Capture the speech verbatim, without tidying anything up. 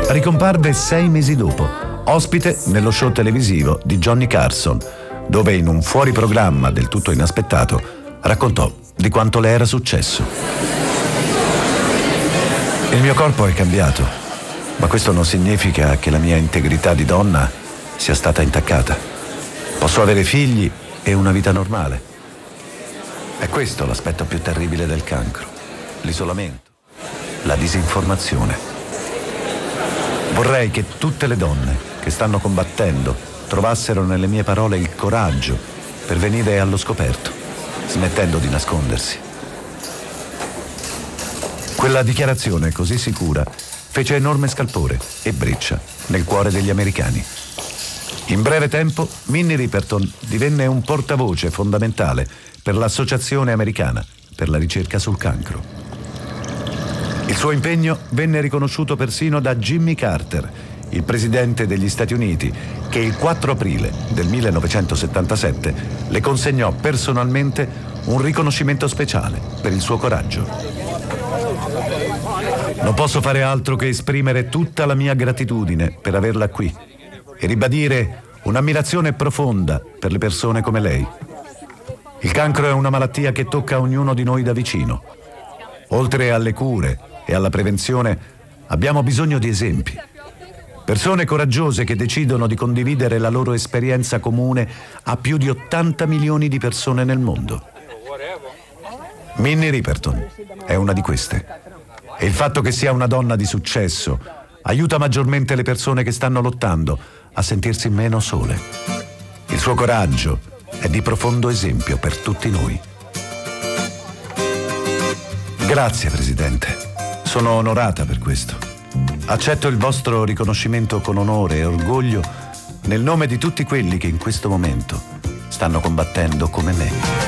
Ricomparve sei mesi dopo, ospite nello show televisivo di Johnny Carson, dove in un fuoriprogramma del tutto inaspettato raccontò di quanto le era successo. Il mio corpo è cambiato, ma questo non significa che la mia integrità di donna sia stata intaccata. Posso avere figli e una vita normale. È questo l'aspetto più terribile del cancro: l'isolamento, la disinformazione. Vorrei che tutte le donne che stanno combattendo trovassero nelle mie parole il coraggio per venire allo scoperto, smettendo di nascondersi. Quella dichiarazione così sicura fece enorme scalpore e breccia nel cuore degli americani. In breve tempo, Minnie Riperton divenne un portavoce fondamentale per l'Associazione Americana per la ricerca sul cancro. Il suo impegno venne riconosciuto persino da Jimmy Carter, il presidente degli Stati Uniti, che il quattro aprile del millenovecentosettantasette le consegnò personalmente un riconoscimento speciale per il suo coraggio. Non posso fare altro che esprimere tutta la mia gratitudine per averla qui e ribadire un'ammirazione profonda per le persone come lei. Il cancro è una malattia che tocca ognuno di noi da vicino. Oltre alle cure e alla prevenzione, abbiamo bisogno di esempi. Persone coraggiose che decidono di condividere la loro esperienza comune a più di ottanta milioni di persone nel mondo. Minnie Riperton è una di queste. E il fatto che sia una donna di successo aiuta maggiormente le persone che stanno lottando a sentirsi meno sole. Il suo coraggio è di profondo esempio per tutti noi. Grazie, Presidente. Sono onorata per questo. Accetto il vostro riconoscimento con onore e orgoglio nel nome di tutti quelli che in questo momento stanno combattendo come me.